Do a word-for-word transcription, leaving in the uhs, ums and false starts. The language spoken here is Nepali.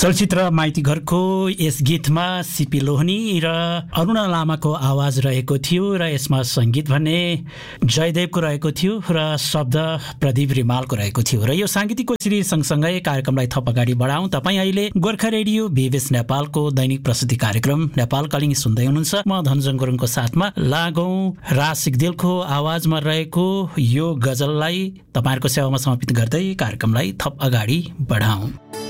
चलचित्र माइती घरको यस गीतमा सिपी लोहनी र अरुणा लामाको आवाज रहेको थियो र यसमा संगीत भने जयदेवको रहेको थियो र शब्द प्रदीप रिमालको रहेको थियो। र यो सांगीतिक कोसेली सँगसँगै कार्यक्रमलाई थप अगाडि बढाउँ। तपाईँ अहिले गोर्खा रेडियो बीबीएस नेपालको दैनिक प्रस्तुति कार्यक्रम नेपाल कलिङ सुन्दै हुनुहुन्छ। म धनजङ गुरुङको साथमा लागौं राज सिक्देलको आवाजमा रहेको यो गजललाई तपाईँहरूको सेवामा समर्पित गर्दै कार्यक्रमलाई थप अगाडि बढाउँ।